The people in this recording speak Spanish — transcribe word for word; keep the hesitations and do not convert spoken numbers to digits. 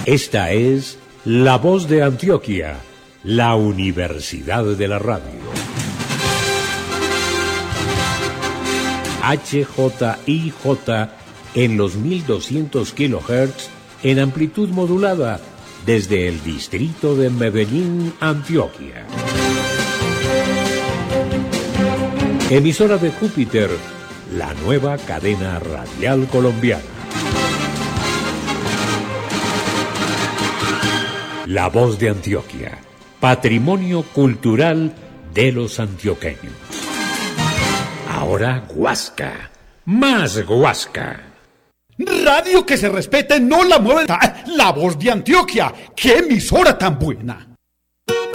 Esta es La Voz de Antioquia, la Universidad de la Radio. H J I J en los mil doscientos kilohertz en amplitud modulada desde el distrito de Medellín, Antioquia. Emisora de Júpiter, la nueva cadena radial colombiana. La Voz de Antioquia, patrimonio cultural de los antioqueños. Ahora Guasca, más Guasca. Radio que se respete, no la mueve. La Voz de Antioquia, qué emisora tan buena.